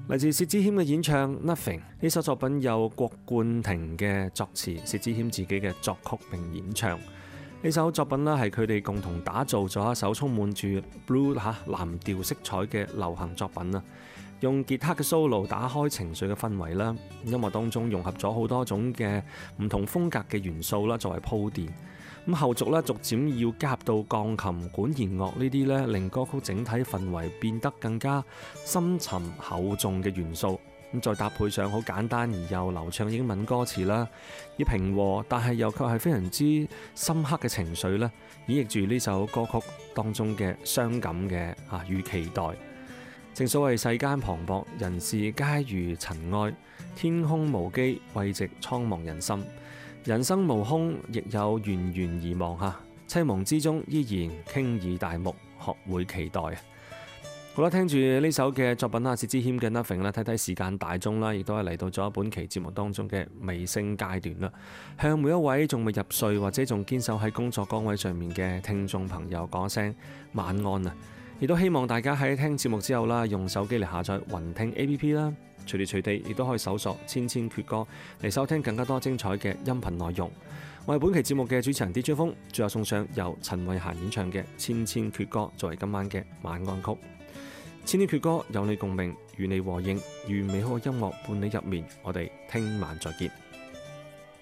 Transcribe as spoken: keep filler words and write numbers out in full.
嚟自薛之謙嘅演唱《Nothing》，呢首作品有郭冠廷嘅作詞，薛之謙自己嘅作曲並演唱。呢首作品呢係佢哋共同打造咗一首充滿住 blue 嚇藍調色彩嘅流行作品啊！用吉他嘅 solo 打開情緒嘅氛圍啦，音樂當中融合咗好多種嘅唔同風格嘅元素啦，作為鋪墊。咁後續咧，逐漸要加入到鋼琴、管弦樂呢啲咧，令歌曲整體氛圍變得更加深沉厚重嘅元素。咁再搭配上好簡單而又流暢英文歌詞啦，以平和但係又卻係非常之深刻嘅情緒咧，演繹住呢首歌曲當中嘅傷感嘅啊與期待。正所謂世間磅礴，人事皆如塵埃，天空無機，慰藉蒼茫人心。人生無空，亦有緣緣而忘嚇，凄忙之中依然傾耳大目，學會期待。好啦，聽住呢首嘅作品啊，薛之謙嘅 Nothing 啦，睇睇時間大鐘啦，亦都係嚟到咗本期節目當中嘅尾聲階段啦。向每一位仲未入睡或者仲堅守喺工作崗位上面嘅聽眾朋友講聲晚安啊！亦都希望大家喺聽節目之後啦，用手機嚟下載雲聽 A P P 啦，隨時隨地亦都可以搜索千千闕歌嚟收聽更加多精彩嘅音頻內容。我係本期節目嘅主持人 D J 風，最後送上由陳慧嫻演唱嘅《千千闕歌》作為今晚嘅晚安曲。千千闕歌有你共鳴，與你和應，願美好嘅音樂伴你入眠。我哋聽晚再見。